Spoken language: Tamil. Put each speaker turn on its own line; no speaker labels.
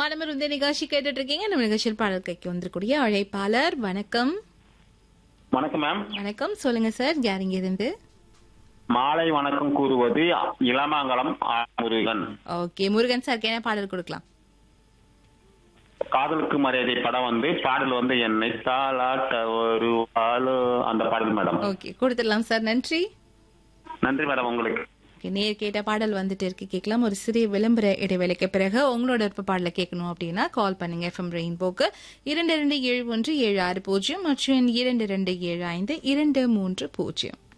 மாணவர் இந்த நிகழ்ச்சி கேட்டுட்டு இருக்கீங்க. நம்ம நிகழ்ச்சியில் பாடல் கேட்க வந்திருக்கூடிய அழைப்பாளர். வணக்கம்.
வணக்கம் மேம்.
வணக்கம், சொல்லுங்க சார். யாருங்க இருந்து?
மாலை வணக்கம் கூறுவது இளமாங்கலம் முருகன்.
ஓகே முருகன் சார், என்ன பாடல் கொடுக்கலாம்?
காதலுக்கு மரியாதை படம் பாடல் என்னை தாளாட்ட ஒரு ஆளோ அந்த பாடல் மேடம்.
ஓகே, கொடுத்துடலாம் சார். நன்றி.
நன்றி மேடம் உங்களுக்கு.
நேர் கேட்ட பாடல் வந்துட்டு இருக்கு, கேட்கலாம். ஒரு சிறிய விளம்பர இடைவேளைக்கு பிறகு உங்களோட விருப்ப பாடல கேட்கணும் அப்படின்னா கால் பண்ணுங்க. FM ரெயின்போக்கு 227176 மற்றும் 227523